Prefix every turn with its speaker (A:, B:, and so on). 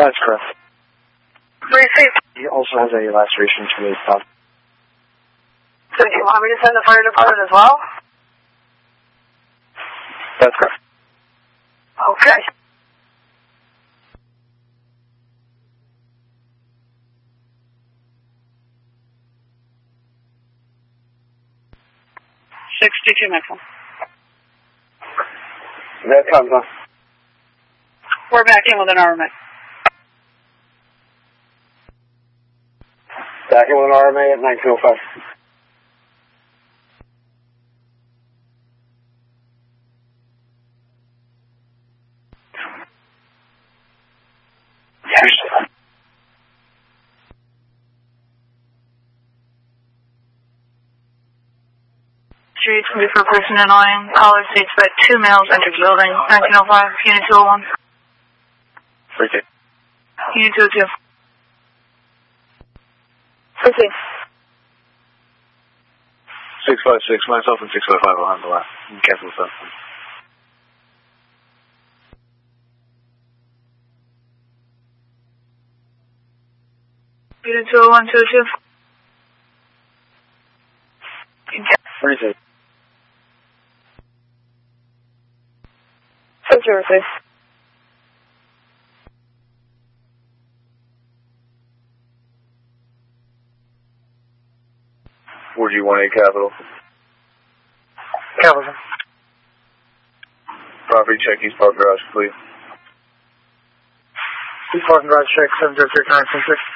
A: That's correct.
B: Received.
A: He also has a laceration to his thumb.
B: So do you want me to send the fire department as well?
A: That's correct.
B: Okay.
C: $62 Maxwell.
A: That comes on.
C: We're back in with an RMA.
A: Back in with an RMA at 1905.
B: Streets can be for a person annoying. Caller states that 2 males entered the building. 1905, Unit 201.
A: Appreciate it.
B: Unit 202. Proceed.
A: 656, myself and 655 will handle that. Cancel stuff.
B: Unit 201, 202.
A: Appreciate it.
B: Security.
A: Would you want a capital?
B: Capital.
A: Property check, East Park Garage, please.
B: East Park Garage check, 706-976.